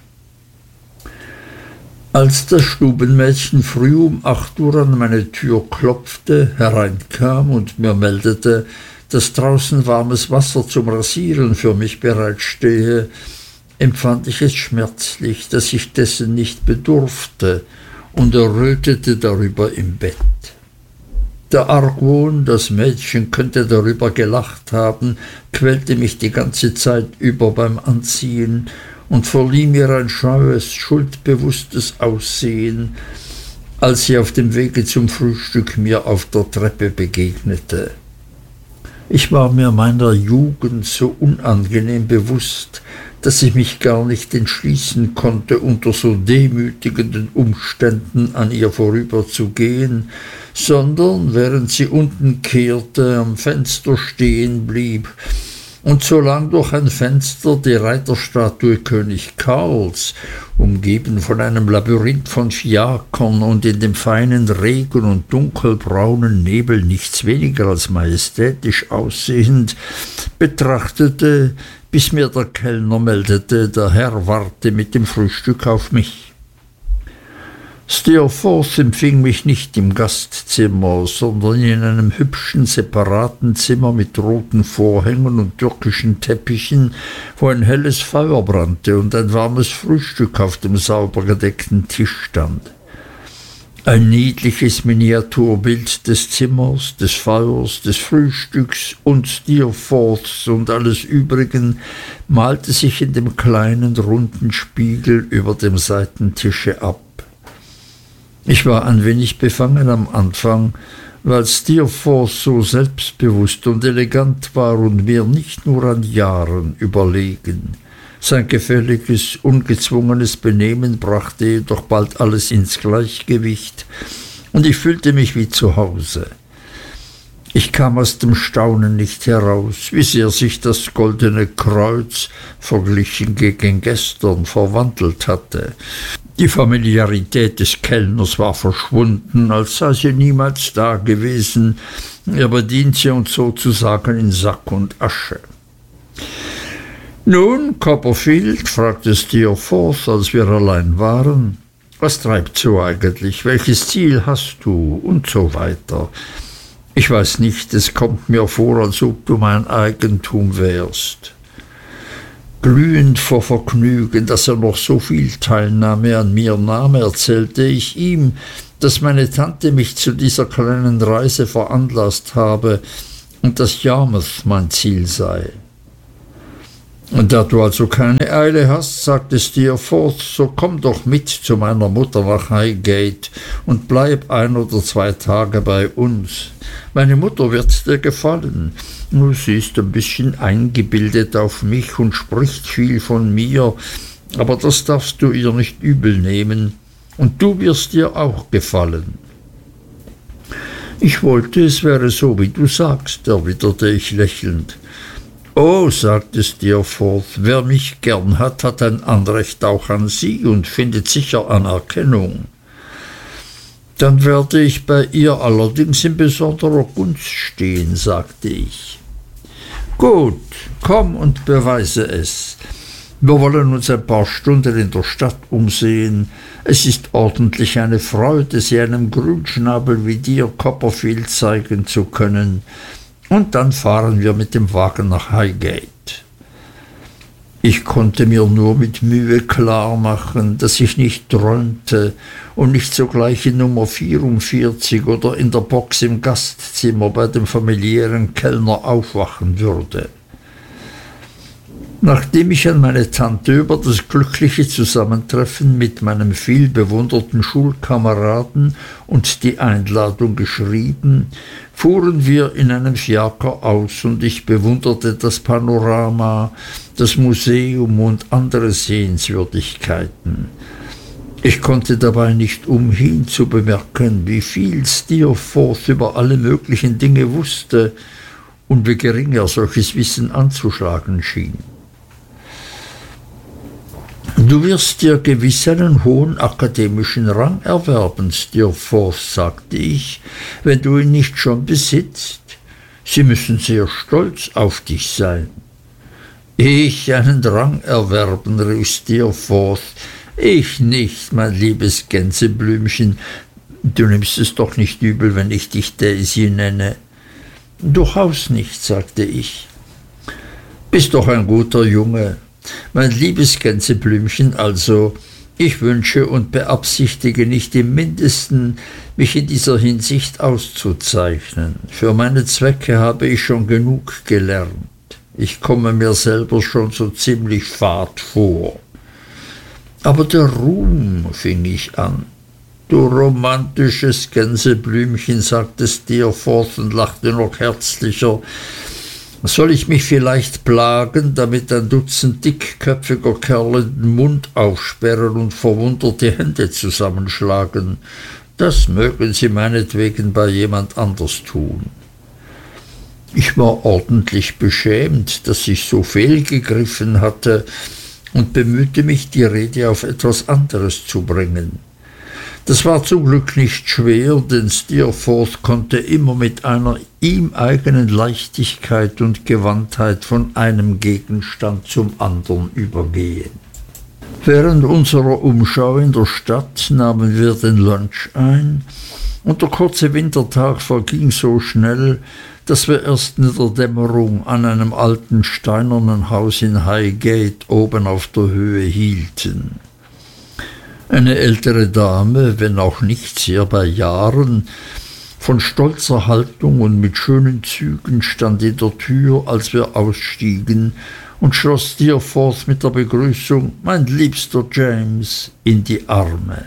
Als das Stubenmädchen früh um acht Uhr an meine Tür klopfte, hereinkam und mir meldete, dass draußen warmes Wasser zum Rasieren für mich bereitstehe, empfand ich es schmerzlich, dass ich dessen nicht bedurfte, und errötete darüber im Bett. Der Argwohn, das Mädchen könnte darüber gelacht haben, quälte mich die ganze Zeit über beim Anziehen und verlieh mir ein scheues, schuldbewusstes Aussehen, als sie auf dem Wege zum Frühstück mir auf der Treppe begegnete. Ich war mir meiner Jugend so unangenehm bewusst, dass ich mich gar nicht entschließen konnte, unter so demütigenden Umständen an ihr vorüberzugehen, sondern, während sie unten kehrte, am Fenster stehen blieb und solang durch ein Fenster die Reiterstatue König Karls, umgeben von einem Labyrinth von Fiakern und in dem feinen Regen und dunkelbraunen Nebel nichts weniger als majestätisch aussehend, betrachtete, bis mir der Kellner meldete, der Herr warte mit dem Frühstück auf mich. Steerforth empfing mich nicht im Gastzimmer, sondern in einem hübschen, separaten Zimmer mit roten Vorhängen und türkischen Teppichen, wo ein helles Feuer brannte und ein warmes Frühstück auf dem sauber gedeckten Tisch stand. Ein niedliches Miniaturbild des Zimmers, des Feuers, des Frühstücks und Steerforths und alles Übrigen malte sich in dem kleinen, runden Spiegel über dem Seitentische ab. Ich war ein wenig befangen am Anfang, weil Steerforth so selbstbewusst und elegant war und mir nicht nur an Jahren überlegen. Sein gefälliges, ungezwungenes Benehmen brachte jedoch bald alles ins Gleichgewicht, und ich fühlte mich wie zu Hause. Ich kam aus dem Staunen nicht heraus, wie sehr sich das goldene Kreuz, verglichen gegen gestern, verwandelt hatte. Die Familiarität des Kellners war verschwunden, als sei sie niemals da gewesen. Er bediente uns sozusagen in Sack und Asche. »Nun, Copperfield«, fragte Steerforth, als wir allein waren, »was treibst du eigentlich? Welches Ziel hast du?« und so weiter. Ich weiß nicht, es kommt mir vor, als ob du mein Eigentum wärst. Glühend vor Vergnügen, dass er noch so viel Teilnahme an mir nahm, erzählte ich ihm, dass meine Tante mich zu dieser kleinen Reise veranlasst habe und dass Yarmouth mein Ziel sei. Und da du also keine Eile hast, sagte Steerforth, so komm doch mit zu meiner Mutter nach Highgate und bleib ein oder zwei Tage bei uns. Meine Mutter wird dir gefallen. Sie ist ein bisschen eingebildet auf mich und spricht viel von mir, aber das darfst du ihr nicht übel nehmen. Und du wirst ihr auch gefallen. Ich wollte, es wäre so, wie du sagst, erwiderte ich lächelnd. Oh, sagte Steerforth, wer mich gern hat, hat ein Anrecht auch an sie und findet sicher Anerkennung. Dann werde ich bei ihr allerdings in besonderer Gunst stehen, sagte ich. Gut, komm und beweise es. Wir wollen uns ein paar Stunden in der Stadt umsehen. Es ist ordentlich eine Freude, sie einem Grünschnabel wie dir Copperfield zeigen zu können. Und dann fahren wir mit dem Wagen nach Highgate. Ich konnte mir nur mit Mühe klar machen, dass ich nicht träumte und nicht sogleich in Nummer vierundvierzig oder in der Box im Gastzimmer bei dem familiären Kellner aufwachen würde. Nachdem ich an meine Tante über das glückliche Zusammentreffen mit meinem vielbewunderten Schulkameraden und die Einladung geschrieben, fuhren wir in einem Fiaker aus und ich bewunderte das Panorama, das Museum und andere Sehenswürdigkeiten. Ich konnte dabei nicht umhin zu bemerken, wie viel Steerforth über alle möglichen Dinge wusste und wie gering er solches Wissen anzuschlagen schien. Du wirst dir gewiss einen hohen akademischen Rang erwerben, Steerforth, sagte ich, wenn du ihn nicht schon besitzt. Sie müssen sehr stolz auf dich sein. Ich einen Rang erwerben, rief Steerforth. Ich nicht, mein liebes Gänseblümchen. Du nimmst es doch nicht übel, wenn ich dich Daisy nenne. Durchaus nicht, sagte ich. Bist doch ein guter Junge. Mein liebes Gänseblümchen, also, ich wünsche und beabsichtige nicht im mindesten, mich in dieser Hinsicht auszuzeichnen. Für meine Zwecke habe ich schon genug gelernt. Ich komme mir selber schon so ziemlich fad vor. Aber der Ruhm, fing ich an. Du romantisches Gänseblümchen, sagte Steerforth und lachte noch herzlicher. Soll ich mich vielleicht plagen, damit ein Dutzend dickköpfiger Kerle den Mund aufsperren und verwundert die Hände zusammenschlagen? Das mögen sie meinetwegen bei jemand anders tun. Ich war ordentlich beschämt, dass ich so fehlgegriffen hatte und bemühte mich, die Rede auf etwas anderes zu bringen. Das war zum Glück nicht schwer, denn Steerforth konnte immer mit einer ihm eigenen Leichtigkeit und Gewandtheit von einem Gegenstand zum anderen übergehen. Während unserer Umschau in der Stadt nahmen wir den Lunch ein, und der kurze Wintertag verging so schnell, dass wir erst in der Dämmerung an einem alten steinernen Haus in Highgate oben auf der Höhe hielten. Eine ältere Dame, wenn auch nicht sehr bei Jahren, von stolzer Haltung und mit schönen Zügen, stand in der Tür, als wir ausstiegen, und schloss Steerforth mit der Begrüßung »Mein liebster James« in die Arme.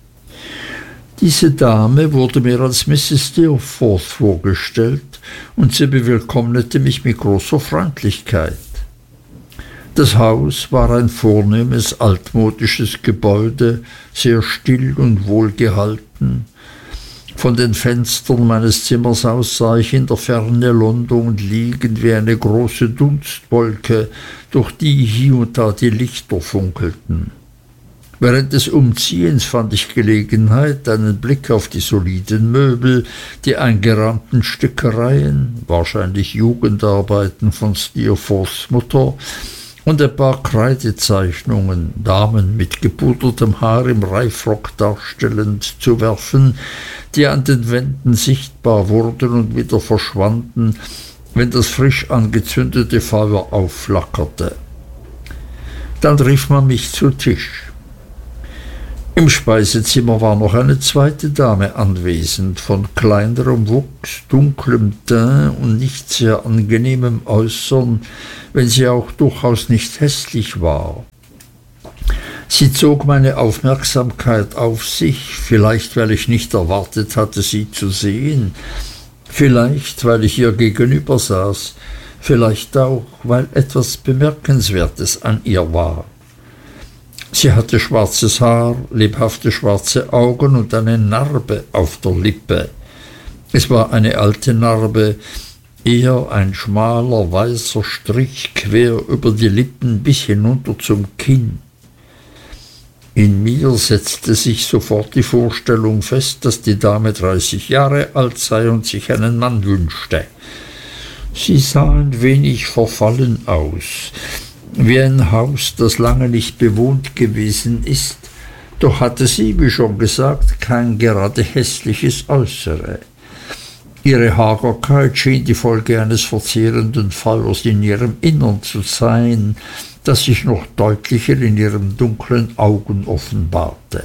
Diese Dame wurde mir als Misses Steerforth vorgestellt, und sie bewillkommnete mich mit großer Freundlichkeit. Das Haus war ein vornehmes, altmodisches Gebäude, sehr still und wohlgehalten. Von den Fenstern meines Zimmers aus sah ich in der Ferne London liegen wie eine große Dunstwolke, durch die hier und da die Lichter funkelten. Während des Umziehens fand ich Gelegenheit, einen Blick auf die soliden Möbel, die eingerahmten Stickereien, wahrscheinlich Jugendarbeiten von Steerforths Mutter, und ein paar Kreidezeichnungen, Damen mit gepudertem Haar im Reifrock darstellend, zu werfen, die an den Wänden sichtbar wurden und wieder verschwanden, wenn das frisch angezündete Feuer aufflackerte. Dann rief man mich zu Tisch. Im Speisezimmer war noch eine zweite Dame anwesend, von kleinerem Wuchs, dunklem Teint und nicht sehr angenehmem Äußern, wenn sie auch durchaus nicht hässlich war. Sie zog meine Aufmerksamkeit auf sich, vielleicht weil ich nicht erwartet hatte, sie zu sehen, vielleicht weil ich ihr gegenüber saß, vielleicht auch, weil etwas Bemerkenswertes an ihr war. Sie hatte schwarzes Haar, lebhafte schwarze Augen und eine Narbe auf der Lippe. Es war eine alte Narbe, eher ein schmaler weißer Strich quer über die Lippen bis hinunter zum Kinn. In mir setzte sich sofort die Vorstellung fest, dass die Dame dreißig Jahre alt sei und sich einen Mann wünschte. Sie sah ein wenig verfallen aus, wie ein Haus, das lange nicht bewohnt gewesen ist, doch hatte sie, wie schon gesagt, kein gerade hässliches Äußere. Ihre Hagerkeit schien die Folge eines verzehrenden Feuers in ihrem Innern zu sein, das sich noch deutlicher in ihren dunklen Augen offenbarte.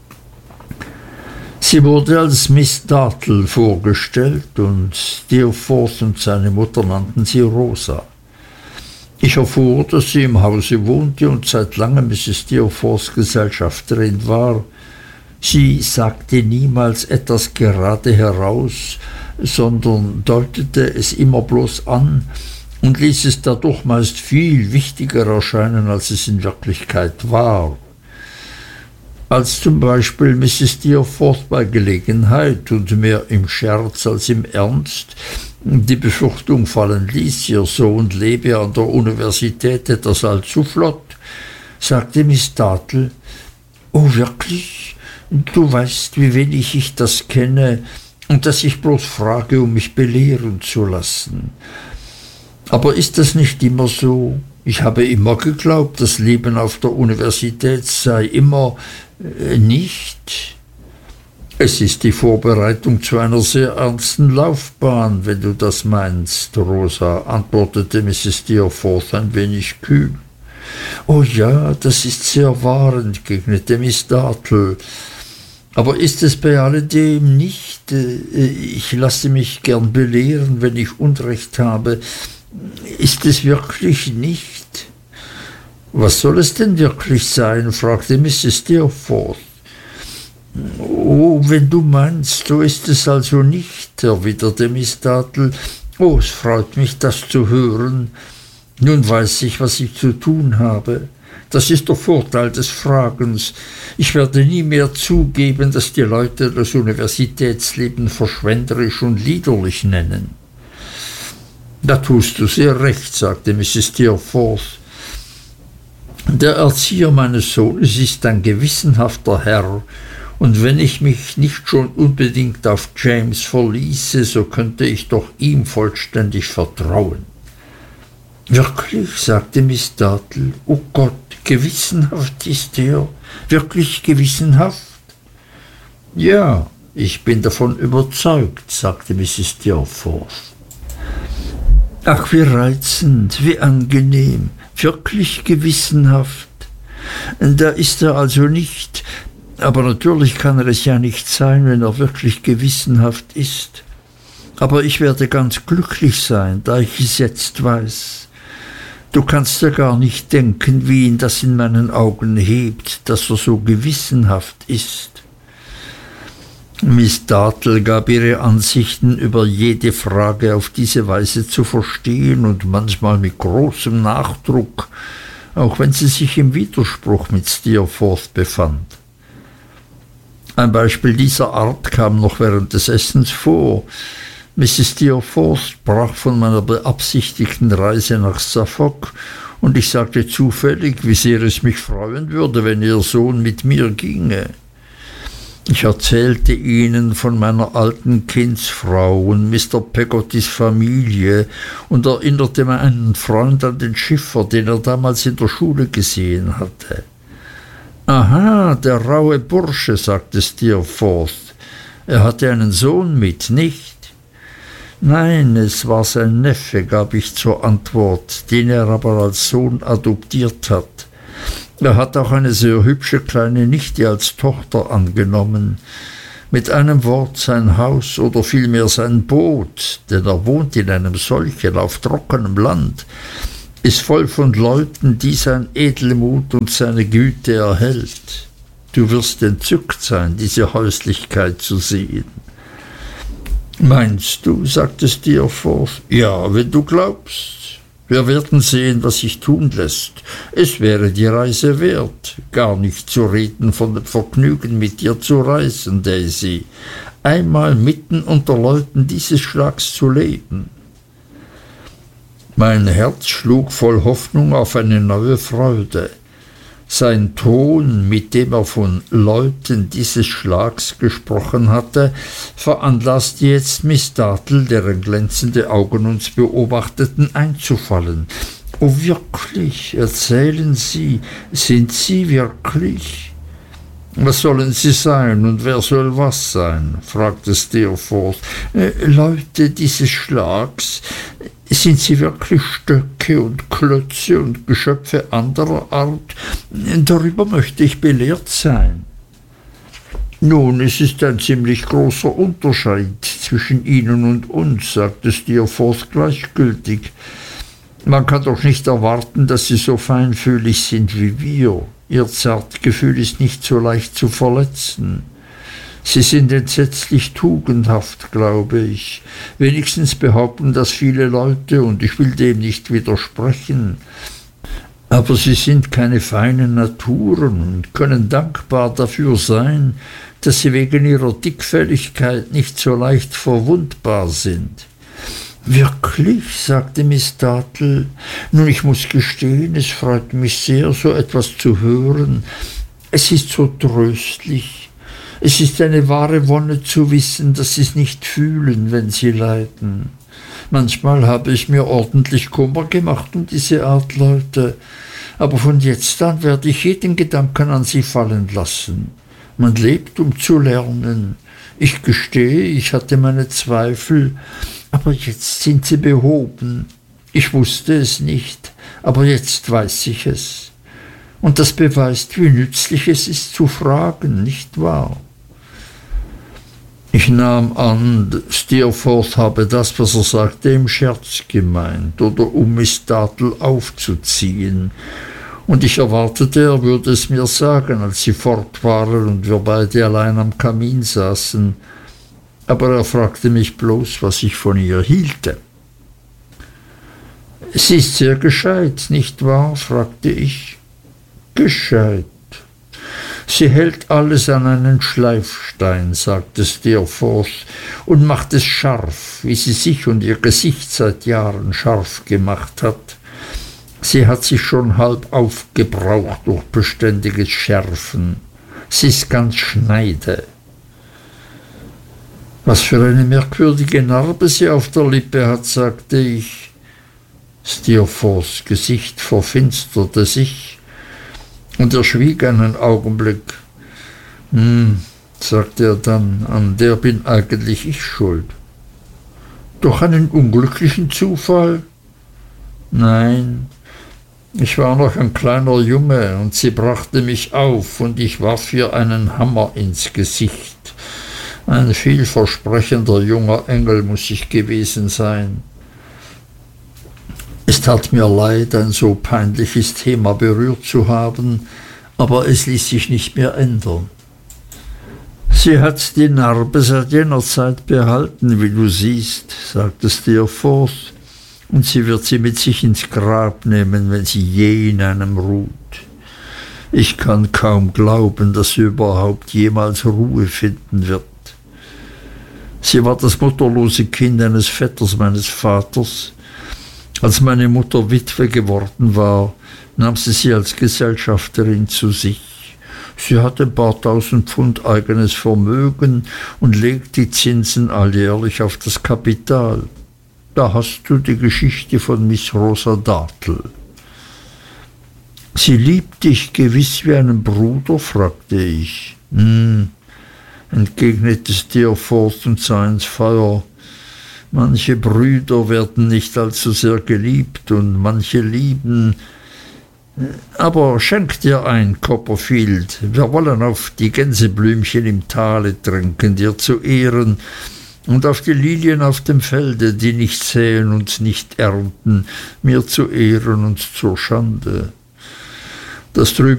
Sie wurde als Miss Dartle vorgestellt, und Steerforth und seine Mutter nannten sie Rosa. Ich erfuhr, dass sie im Hause wohnte und seit langem Misses Steerforths Gesellschafterin war. Sie sagte niemals etwas gerade heraus, sondern deutete es immer bloß an und ließ es dadurch meist viel wichtiger erscheinen, als es in Wirklichkeit war. Als zum Beispiel Misses Steerforth bei Gelegenheit und mehr im Scherz als im Ernst die Befürchtung fallen ließ, ihr Sohn lebe an der Universität etwas allzu flott, sagte Miss Dartle: »Oh, wirklich? Du weißt, wie wenig ich das kenne und dass ich bloß frage, um mich belehren zu lassen. Aber ist das nicht immer so? Ich habe immer geglaubt, das Leben auf der Universität sei immer äh, nicht. Es ist die Vorbereitung zu einer sehr ernsten Laufbahn, wenn du das meinst, Rosa«, antwortete Misses Steerforth ein wenig kühl. »Oh ja, das ist sehr wahr«, entgegnete Miss Dartle. »Aber ist es bei alledem nicht? Ich lasse mich gern belehren, wenn ich Unrecht habe. Ist es wirklich nicht?« »Was soll es denn wirklich sein?« fragte Misses Steerforth. »Oh, wenn du meinst, so ist es also nicht«, erwiderte Miss Dartle. »Oh, es freut mich, das zu hören. Nun weiß ich, was ich zu tun habe. Das ist der Vorteil des Fragens. Ich werde nie mehr zugeben, dass die Leute das Universitätsleben verschwenderisch und liederlich nennen.« »Da tust du sehr recht«, sagte Misses Steerforth. »Der Erzieher meines Sohnes ist ein gewissenhafter Herr, und wenn ich mich nicht schon unbedingt auf James verließe, so könnte ich doch ihm vollständig vertrauen.« »Wirklich?«, sagte Miss Dartle. »Oh Gott, gewissenhaft ist er? Wirklich gewissenhaft?« »Ja, ich bin davon überzeugt«, sagte Misses Steerforth. »Ach, wie reizend, wie angenehm, wirklich gewissenhaft. Da ist er also nicht, aber natürlich kann er es ja nicht sein, wenn er wirklich gewissenhaft ist. Aber ich werde ganz glücklich sein, da ich es jetzt weiß. Du kannst ja gar nicht denken, wie ihn das in meinen Augen hebt, dass er so gewissenhaft ist.« Miss Dartle gab ihre Ansichten über jede Frage auf diese Weise zu verstehen und manchmal mit großem Nachdruck, auch wenn sie sich im Widerspruch mit Steerforth befand. Ein Beispiel dieser Art kam noch während des Essens vor. Misses Steerforth sprach von meiner beabsichtigten Reise nach Suffolk, und ich sagte zufällig, wie sehr es mich freuen würde, wenn ihr Sohn mit mir ginge. Ich erzählte ihnen von meiner alten Kindsfrau und Mister Peggottys Familie und erinnerte meinen Freund an den Schiffer, den er damals in der Schule gesehen hatte. »Aha, der raue Bursche«, sagte Steerforth. »Er hatte einen Sohn mit, nicht?« »Nein, es war sein Neffe«, gab ich zur Antwort, »den er aber als Sohn adoptiert hat. Er hat auch eine sehr hübsche kleine Nichte als Tochter angenommen. Mit einem Wort, sein Haus oder vielmehr sein Boot, denn er wohnt in einem solchen auf trockenem Land, ist voll von Leuten, die sein Edelmut und seine Güte erhält. Du wirst entzückt sein, diese Häuslichkeit zu sehen. Meinst du, sagte Steerforth. Ja, wenn du glaubst. Wir werden sehen, was sich tun lässt. Es wäre die Reise wert, gar nicht zu reden von dem Vergnügen, mit dir zu reisen, Daisy. Einmal mitten unter Leuten dieses Schlags zu leben. Mein Herz schlug voll Hoffnung auf eine neue Freude. Sein Ton, mit dem er von Leuten dieses Schlags gesprochen hatte, veranlasste jetzt Miss Dartle, deren glänzende Augen uns beobachteten, einzufallen. »Oh, wirklich? Erzählen Sie, sind Sie wirklich?« »Was sollen Sie sein und wer soll was sein?« fragte Steerforth. Äh, »Leute dieses Schlags. Sind sie wirklich Stöcke und Klötze und Geschöpfe anderer Art? Darüber möchte ich belehrt sein.« »Nun, es ist ein ziemlich großer Unterschied zwischen Ihnen und uns«, sagte Steerforth gleichgültig. »Man kann doch nicht erwarten, dass Sie so feinfühlig sind wie wir. Ihr Zartgefühl ist nicht so leicht zu verletzen. Sie sind entsetzlich tugendhaft, glaube ich. Wenigstens behaupten das viele Leute, und ich will dem nicht widersprechen. Aber sie sind keine feinen Naturen und können dankbar dafür sein, dass sie wegen ihrer Dickfelligkeit nicht so leicht verwundbar sind.« »Wirklich?« sagte Miss Dartle. »Nun, ich muß gestehen, es freut mich sehr, so etwas zu hören. Es ist so tröstlich. Es ist eine wahre Wonne zu wissen, dass Sie es nicht fühlen, wenn Sie leiden. Manchmal habe ich mir ordentlich Kummer gemacht um diese Art Leute, aber von jetzt an werde ich jeden Gedanken an sie fallen lassen. Man lebt, um zu lernen. Ich gestehe, ich hatte meine Zweifel, aber jetzt sind sie behoben. Ich wusste es nicht, aber jetzt weiß ich es. Und das beweist, wie nützlich es ist zu fragen, nicht wahr?« Ich nahm an, Steerforth habe das, was er sagte, im Scherz gemeint oder um Miss Dartle aufzuziehen, und ich erwartete, er würde es mir sagen, als sie fort waren und wir beide allein am Kamin saßen, aber er fragte mich bloß, was ich von ihr hielte. »Sie ist sehr gescheit, nicht wahr?« fragte ich. »Gescheit. Sie hält alles an einen Schleifstein«, sagte Steerforth, »und macht es scharf, wie sie sich und ihr Gesicht seit Jahren scharf gemacht hat. Sie hat sich schon halb aufgebraucht durch beständiges Schärfen. Sie ist ganz Schneide.« »Was für eine merkwürdige Narbe sie auf der Lippe hat«, sagte ich. Steerforths Gesicht verfinsterte sich, und er schwieg einen Augenblick. »Hm«, sagte er dann, »an der bin eigentlich ich schuld.« »Durch einen unglücklichen Zufall?« »Nein, ich war noch ein kleiner Junge, und sie brachte mich auf, und ich warf ihr einen Hammer ins Gesicht. Ein vielversprechender junger Engel muß ich gewesen sein. Es tat mir leid, ein so peinliches Thema berührt zu haben, aber es ließ sich nicht mehr ändern. Sie hat die Narbe seit jener Zeit behalten, wie du siehst«, sagte Steerforth, »und sie wird sie mit sich ins Grab nehmen, wenn sie je in einem ruht. Ich kann kaum glauben, dass sie überhaupt jemals Ruhe finden wird. Sie war das mutterlose Kind eines Vetters meines Vaters. Als meine Mutter Witwe geworden war, nahm sie sie als Gesellschafterin zu sich. Sie hatte ein paar tausend Pfund eigenes Vermögen und legt die Zinsen alljährlich auf das Kapital. Da hast du die Geschichte von Miss Rosa Dartle.« »Sie liebt dich gewiss wie einen Bruder?« fragte ich. »Hm«, entgegnete Steerforth und sah ins Feuer. »Manche Brüder werden nicht allzu sehr geliebt, und manche lieben, Aber schenk dir ein, Copperfield, wir wollen auf die Gänseblümchen im Tale trinken, dir zu Ehren, und auf die Lilien auf dem Felde, die nicht säen und nicht ernten, mir zu Ehren und zur Schande. Das trübe